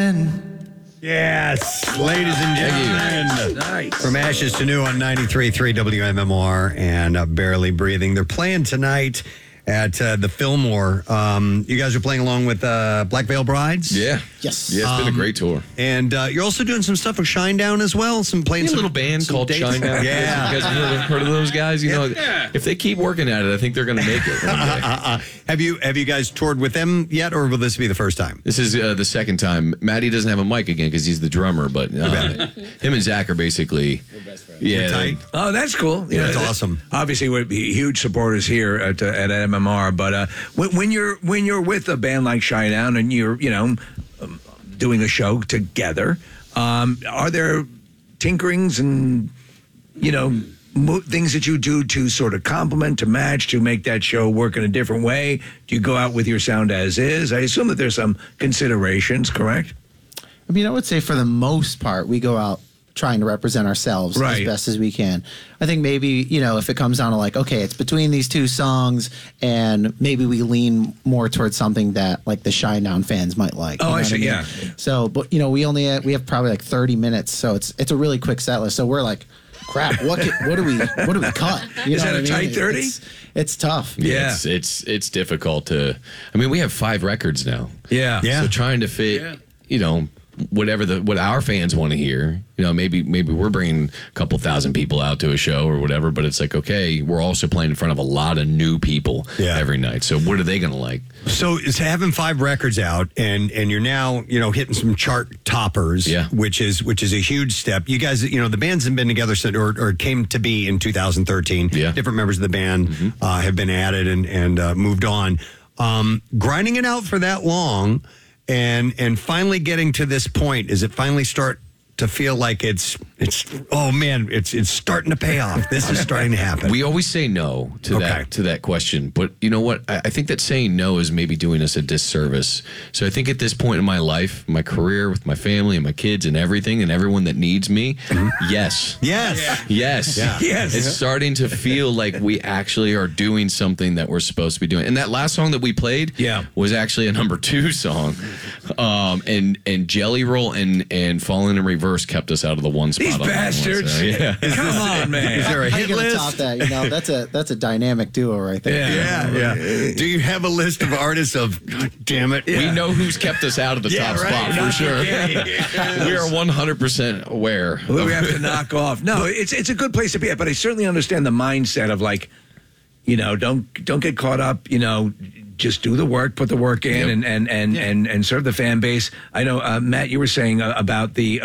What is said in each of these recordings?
again. Yes, ladies and gentlemen. Nice. From Ashes to New on 93.3 WMMR and Barely Breathing. They're playing tonight at the Fillmore. You guys are playing along with Black Veil Brides? Yeah. Yes. Yeah, it's been a great tour. And you're also doing some stuff with Shinedown as well? A little band called Shinedown. Yeah. You guys heard of those guys? You know, if they keep working at it, I think they're going to make it one day. Have you guys toured with them yet, or will this be the first time? This is the second time. Matty doesn't have a mic again because he's the drummer, but him and Zach are basically You're tight? Oh, that's cool. Yeah, that's awesome. Obviously, we're huge supporters here at MMR. But when you're with a band like Shinedown and you're doing a show together, are there tinkerings and things that you do to sort of complement, to match, to make that show work in a different way? Do you go out with your sound as is? I assume that there's some considerations, correct? I mean, I would say for the most part, we go out trying to represent ourselves as best as we can. I think maybe, if it comes down to like, okay, it's between these two songs and maybe we lean more towards something that like the Shinedown fans might like. Oh, I see, yeah. So, but we have probably like 30 minutes. So it's a really quick set list. So we're like, crap, what do we cut? Is that a tight 30? It's tough. Yeah, it's difficult to. I mean, we have 5 records now. Yeah. So trying to fit, what our fans want to hear. Maybe we're bringing a couple thousand people out to a show or whatever, but it's like, okay, we're also playing in front of a lot of new people every night. So what are they going to like? So it's having 5 records out, and you're now hitting some chart toppers, which is a huge step. You guys, the bands have been together since, or came to be in 2013. Yeah. Different members of the band have been added and moved on. Grinding it out for that long, and finally getting to this point, does it finally start to feel like it's starting to pay off? This is starting to happen. We always say no to that question, but you know what? I think that saying no is maybe doing us a disservice. So I think at this point in my life, my career, with my family and my kids and everything and everyone that needs me, yes. It's starting to feel like we actually are doing something that we're supposed to be doing. And that last song that we played was actually a number 2 song. And Jelly Roll and Falling in Reverse kept us out of the one spot. These bastards! Come on, man. Is there a hit list? Top that? That's a dynamic duo right there. Yeah. Do you have a list of artists of? God damn it! We know who's kept us out of the top spot for sure. We are 100% aware. We have to knock off. No, it's a good place to be at, but I certainly understand the mindset of like, don't get caught up. Just do the work, put the work in, and serve the fan base. I know, Matt, you were saying about the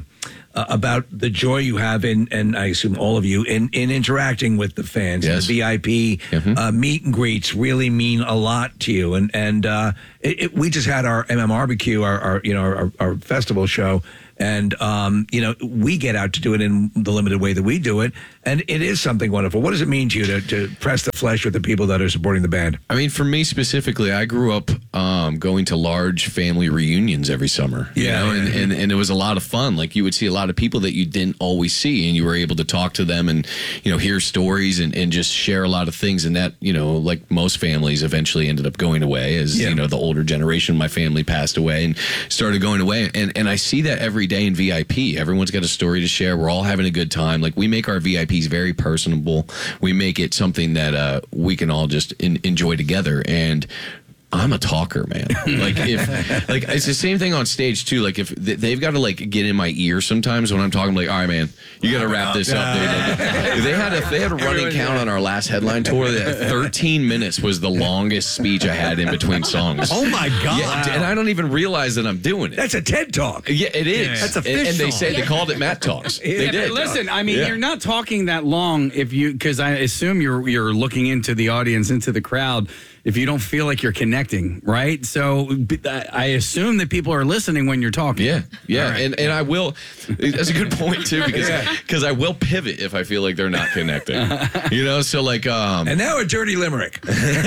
joy you have in, and I assume all of you, in interacting with the fans. Yes. The VIP meet and greets really mean a lot to you. And we just had our MMRBQ, our festival show. And, we get out to do it in the limited way that we do it. And it is something wonderful. What does it mean to you to press the flesh with the people that are supporting the band? I mean, for me specifically, I grew up going to large family reunions every summer. And it was a lot of fun. Like, you would see a lot of people that you didn't always see, and you were able to talk to them and, hear stories and just share a lot of things. And that, like most families eventually ended up going away as, the older generation, my family passed away and started going away. And I see that every day in VIP. Everyone's got a story to share. We're all having a good time. Like, we make our VIPs very personable. We make it something that we can all just enjoy together. And I'm a talker, man. It's the same thing on stage too. Like, if they've got to get in my ear sometimes when I'm talking, like, all right, man, you got to wrap this up, dude. They had a running count on our last headline tour that 13 minutes was the longest speech I had in between songs. Oh my God. Yeah, and I don't even realize that I'm doing it. That's a TED Talk. Yeah, it is. That's official. And they say they called it Matt Talks. They did. Listen, I mean, you're not talking that long because I assume you're looking into the audience, into the crowd, if you don't feel like you're connecting, right? So I assume that people are listening when you're talking. Yeah. Right. And I will, that's a good point too, because I will pivot if I feel like they're not connecting. So like... and now a dirty limerick.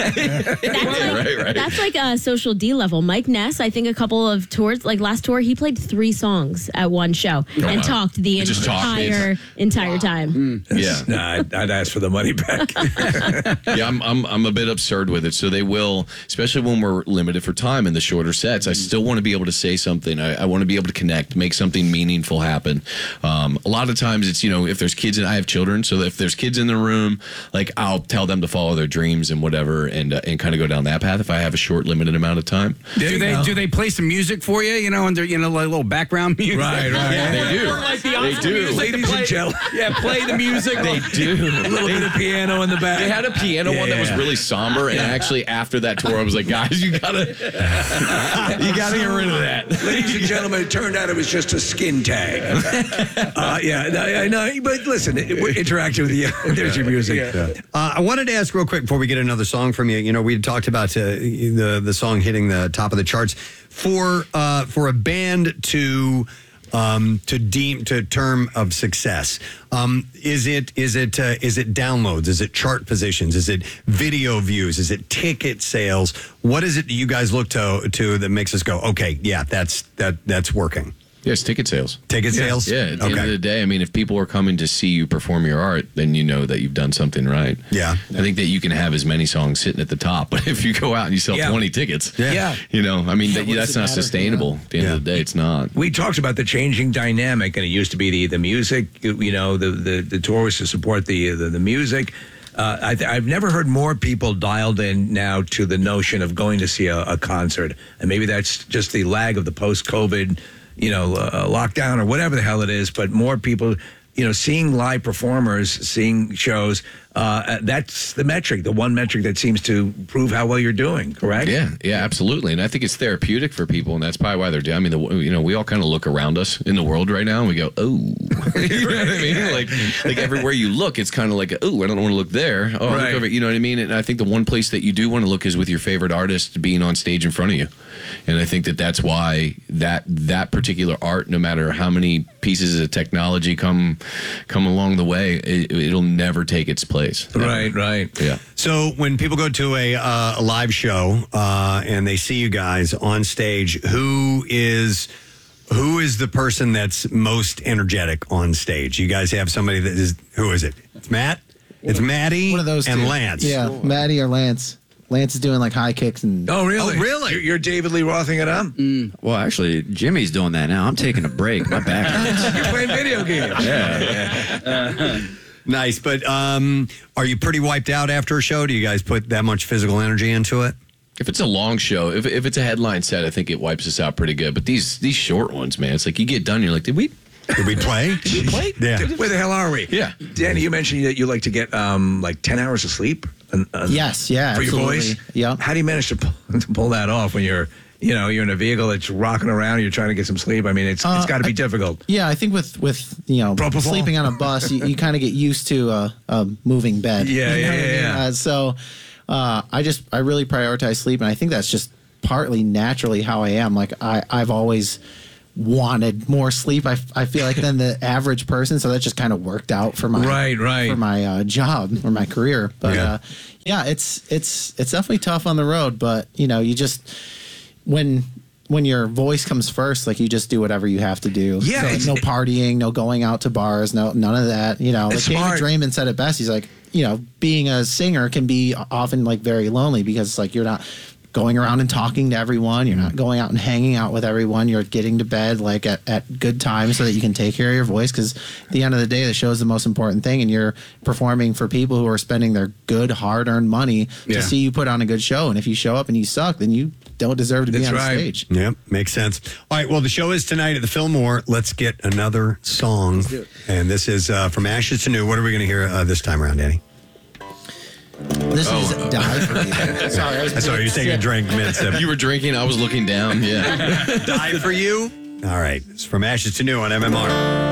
That's like a Social D level. Mike Ness, I think a couple of tours, like last tour, he played 3 songs at one show and talked the entire time. Yeah. Nah, I'd ask for the money back. I'm a bit absurd with it. So they will, especially when we're limited for time in the shorter sets. I still want to be able to say something. I want to be able to connect, make something meaningful happen. A lot of times it's, if there's kids, and I have children, so if there's kids in the room, like I'll tell them to follow their dreams and whatever, and kind of go down that path if I have a short, limited amount of time. Do they play some music for you? Under like little background music. Right. Yeah, they do. Like the They do. Ladies and gentlemen. Yeah, play the music. They do. A little bit of piano in the back. They had a piano one that was really somber, and actually after that tour, I was like, guys, you gotta get rid of that. Ladies and gentlemen, it turned out it was just a skin tag. I know. But listen, we're interacting with you. There's your music. I wanted to ask real quick before we get another song from you. We talked about the song hitting the top of the charts for a band to term of success. Is it downloads? Is it chart positions? Is it video views? Is it ticket sales? What is it that you guys look to that makes us go, okay, yeah, that's working? Yes, ticket sales. Ticket sales? Yeah, at the end of the day, if people are coming to see you perform your art, then you know that you've done something right. Yeah. I think that you can have as many songs sitting at the top, but if you go out and you sell 20 tickets, that's not sustainable. At the end of the day, it's not. We talked about the changing dynamic, and it used to be the music, the tour was to support the music. I've never heard more people dialed in now to the notion of going to see a concert. And maybe that's just the lag of the post-COVID lockdown or whatever the hell it is, but more people, seeing live performers, seeing shows, that's the metric, the one metric that seems to prove how well you're doing, correct? Yeah, absolutely. And I think it's therapeutic for people, and that's probably why they're doing. We all kind of look around us in the world right now, and we go, oh, you know what I mean? Like everywhere you look, it's kind of like, oh, I don't want to look there. Oh, right. Look over, you know what I mean? And I think the one place that you do want to look is with your favorite artist being on stage in front of you. And I think that's why that particular art, no matter how many pieces of technology come along the way, it'll never take its place. Right. Yeah. So when people go to a live show and they see you guys on stage, who is the person that's most energetic on stage? You guys have somebody that is, who is it? It's Matt? It's Maddie one of those and two. Lance. Yeah, Maddie or Lance. Lance is doing like high kicks and. Oh, really? Oh, really? You're David Lee Rothing it up? Well, actually, Jimmy's doing that now. I'm taking a break. My back hurts. You're playing video games. Yeah. Nice, but are you pretty wiped out after a show? Do you guys put that much physical energy into it? If it's a long show, if it's a headline set, I think it wipes us out pretty good. But these short ones, man, it's like you get done, you're like, did we play? Did we play? Yeah. Where the hell are we? Yeah. Danny, you mentioned that you like to get like 10 hours of sleep. Yes, yeah, for absolutely. your voice. Yeah. How do you manage to pull that off when you're in a vehicle that's rocking around, you're trying to get some sleep? It's got to be difficult. Yeah, I think with sleeping on a bus, you kind of get used to a moving bed. Yeah. So I really prioritize sleep, and I think that's just partly naturally how I am. Like I've always wanted more sleep, I feel like, than the average person, so that just kind of worked out for my for my job or my career. But it's definitely tough on the road, but you just when your voice comes first, like you just do whatever you have to do. Yeah, so, like, no partying, no going out to bars, none of that. Like David Draymond said it best. He's like, being a singer can be often like very lonely because like you're not going around and talking to everyone. You're not going out and hanging out with everyone. You're getting to bed like at good times so that you can take care of your voice, because at the end of the day, the show is the most important thing, and you're performing for people who are spending their good, hard-earned money to see you put on a good show. And if you show up and you suck, then you don't deserve to be on stage. Yep, makes sense. All right, well, the show is tonight at the Fillmore. Let's get another song. And this is From Ashes to New. What are we going to hear this time around, Danny? This is Die For You. Sorry, you're taking a drink mid-sip. You were drinking, I was looking down. Yeah. Die For You? All right. It's From Ashes to New on MMR.